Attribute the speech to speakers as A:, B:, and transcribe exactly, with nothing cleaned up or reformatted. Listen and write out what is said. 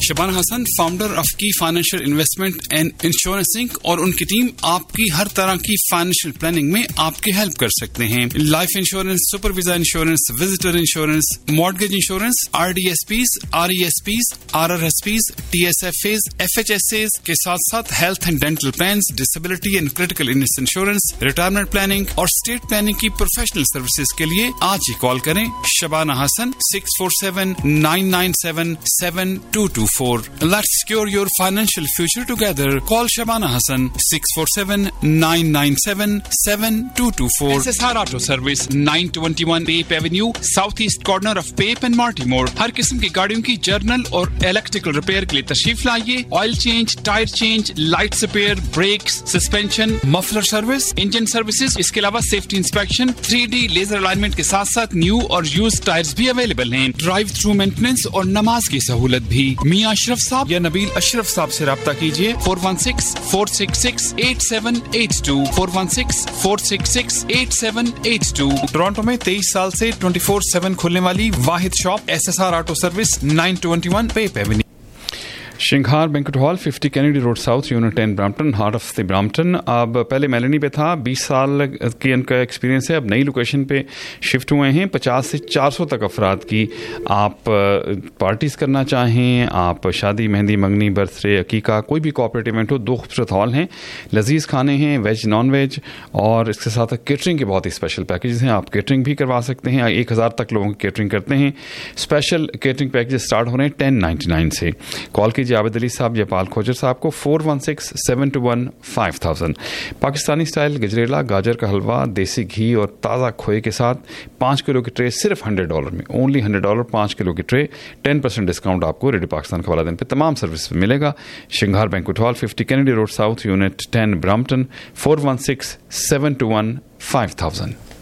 A: Shabana Hasan founder of کی financial investment and انشورنسنگ اور ان کی ٹیم آپ کی ہر طرح کی فائنینشیل پلاننگ میں آپ کی ہیلپ کر سکتے ہیں. Life insurance, super visa insurance, visitor insurance, mortgage insurance, R D S Ps, R E S Ps, are R S Ps, T S F as, F H S as کے ساتھ ساتھ health and dental plans, disability and critical illness insurance, retirement planning اور state planning کی professional services کے لیے آج ہی کال کریں. شبانہ حسن six four seven nine nine seven seven to to four. Let's secure your financial future together. Call Shabana Hassan six four seven nine nine seven seven two two four. S S R Auto Service nine twenty-one Pape Avenue, southeast corner of Pape and Martimore. ہر قسم کی گاڑیوں کی general اور electrical repair کے لیے تشریف لائیے. Oil change, tyre change, lights repair, breaks, suspension, muffler service, engine services. اس کے علاوہ safety inspection, three D laser alignment کے ساتھ ساتھ نیو اور یوز ٹائرز بھی اویلیبل ہیں. ڈرائیو تھرو مینٹیننس اور نماز کی سہولت بھی. میاں اشرف صاحب یا نبیل اشرف صاحب سے رابطہ کیجیے four one six four six six eight seven eight to four one six four six six eight seven eight to. Toronto میں تیئیس سال سے ٹوینٹی فور سیون کھلنے والی واحد shop S S R auto service nine twenty one پیپ avenue. شنگھار banquet hall fifty Kennedy road south unit ten Brampton, heart of the Brampton. اب پہلے Melanie پہ تھا, بیس سال کی ان کا ایکسپیرینس ہے. اب نئی لوکیشن پہ شفٹ ہوئے ہیں. پچاس سے چار سو تک افراد کی آپ پارٹیز کرنا چاہیں, آپ شادی, مہندی, منگنی, برتھ ڈے, عقیقہ, کوئی بھی کارپوریٹ ایونٹ ہو, دو خوبصورت ہال ہیں, لذیذ کھانے ہیں, ویج نان ویج, اور اس کے ساتھ کیٹرنگ کے بہت ہی اسپیشل پیکیجز ہیں. آپ کیٹرنگ بھی کروا سکتے ہیں, ایک ہزار تک لوگوں کی کیٹرنگ کرتے ہیں. اسپیشل کیٹرنگ پیکیج اسٹارٹ ہو رہے ہیں ٹین نائنٹی نائن سے. کال کیجیے عابد علی صاحب یا پال کھوجر صاحب کو four one six seven to one five thousand. Pakistani style گجریلا, گاجر کا حلوہ, دیسی گھی اور تازہ کھوئے کے ساتھ پانچ کلو کی ٹرے صرف ہنڈریڈ ڈالر میں, اونلی ہنڈریڈ ڈالر پانچ کلو کی ٹرے. ٹین پرسینٹ ڈسکاؤنٹ آپ کو ریڈیو پاکستان کا والا دن پہ تمام سروس میں ملے گا. شنگھار banquet hall fifty Kennedy road south unit ten Brampton, four one six seven to one five thousand.